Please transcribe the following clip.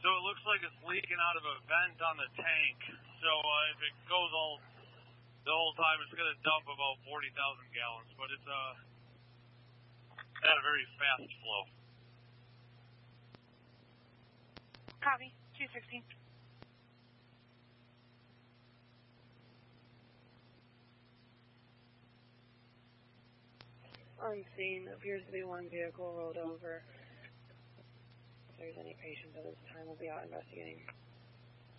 So it looks like it's leaking out of a vent on the tank. So if it goes the whole time, it's going to dump about 40,000 gallons. But it's at a very fast flow. Copy. 216. On scene, appears to be one vehicle rolled over. If there's any patients at this time, we'll be out investigating.